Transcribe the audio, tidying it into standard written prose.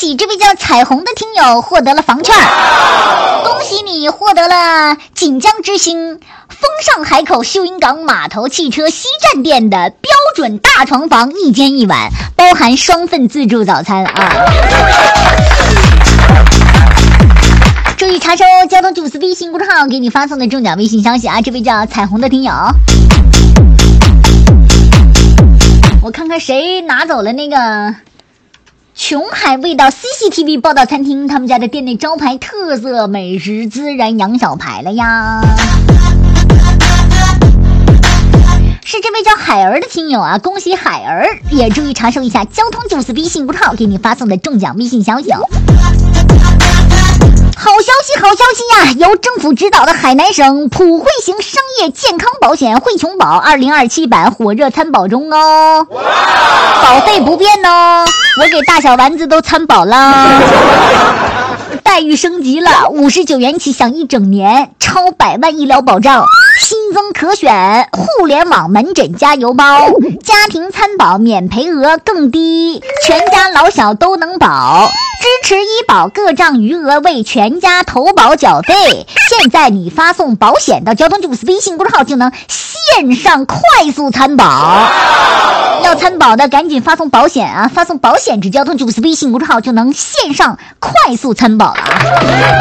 喜这位叫彩虹的听友获得了房券，恭喜你获得了锦江之星丰上海口秀英港码头汽车西站店的标准大床房1间1晚，包含双份自助早餐啊！注意查收交通主司微信公众号给你发送的中奖微信消息啊！这位叫彩虹的听友，我看看谁拿走了那个琼海味道 CCTV 报道餐厅他们家的店内招牌特色美食孜然羊小排了呀。是这位叫海儿的听友啊，恭喜海儿！也注意查收一下交通主司微信公众号给你发送的中奖微信消息哦。好消息，好消息呀！由政府指导的海南省普惠型商业健康保险惠琼保2027版火热参保中哦，保费不变哦，我给大小丸子都参保了，待遇升级了，59元起享1整年，超100万医疗保障，新增可选互联网门诊加油包，家庭参保免赔额更低，全家老小都能保，支持医保各账余额为全家投保缴费。现在你发送保险到交通主司微信公众号就能线上快速参保，要参保的赶紧发送保险啊！发送保险至交通主司微信公众号就能线上快速参保了。